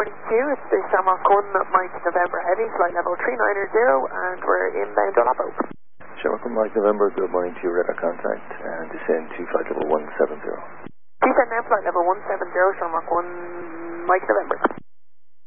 morning to you. It's the Shamrock 1 Mike November Heavy, flight level 390, and we're inbound on Apo. Shamrock 1 Mike November, good morning to you. Radar contact and descend to flight level 170. Descend now, flight level 170, Shamrock 1 Mike November.